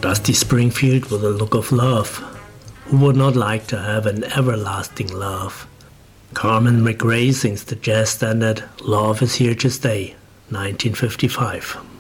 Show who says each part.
Speaker 1: Dusty Springfield with a look of love. Who would not like to have an everlasting love? Carmen McRae sings the jazz standard Love Is Here to Stay, 1955.